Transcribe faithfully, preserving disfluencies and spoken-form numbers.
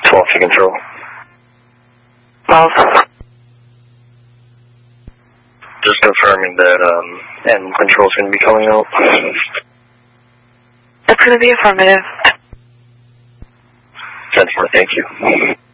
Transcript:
twelve to control. twelve. Just confirming that um, animal control is going to be coming out. That's going to be affirmative. ten four, thank you.